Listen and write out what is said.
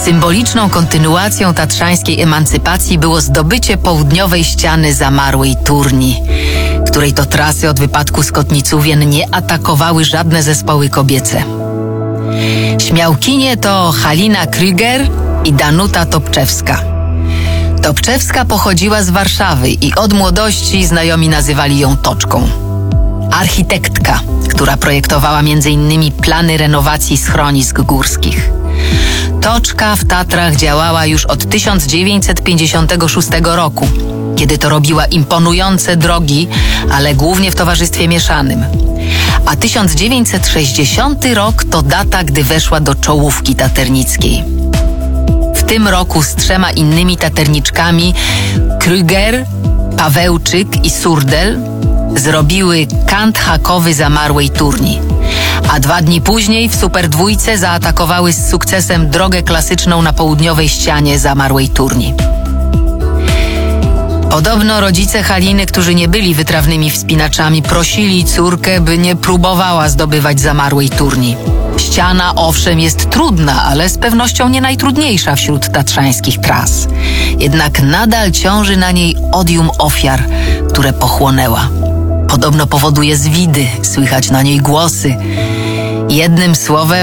Symboliczną kontynuacją tatrzańskiej emancypacji było zdobycie południowej ściany zamarłej Turni, której to trasy od wypadku Skotnicówien nie atakowały żadne zespoły kobiece. Śmiałkinie to Halina Krüger i Danuta Topczewska. Topczewska pochodziła z Warszawy i od młodości znajomi nazywali ją Toczką. Architektka, która projektowała m.in. plany renowacji schronisk górskich. Toczka w Tatrach działała już od 1956 roku, kiedy to robiła imponujące drogi, ale głównie w towarzystwie mieszanym. A 1960 rok to data, gdy weszła do czołówki taternickiej. W tym roku z 3 innymi taterniczkami, Krüger, Pawełczyk i Surdel, zrobiły kant hakowy zamarłej Turni. A 2 dni później w Superdwójce zaatakowały z sukcesem drogę klasyczną na południowej ścianie zamarłej Turni. Podobno rodzice Haliny, którzy nie byli wytrawnymi wspinaczami, prosili córkę, by nie próbowała zdobywać zamarłej Turni. Ściana owszem jest trudna, ale z pewnością nie najtrudniejsza wśród tatrzańskich tras. Jednak nadal ciąży na niej odium ofiar, które pochłonęła. Podobno powoduje zwidy, słychać na niej głosy. Jednym słowem